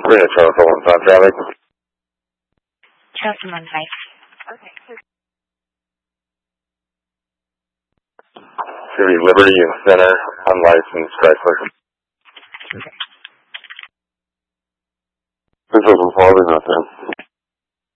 Arena Charles 1 traffic. Charles 1-5. Okay. City Liberty and Center, unlicensed Chrysler. Okay. This is 4 is not there.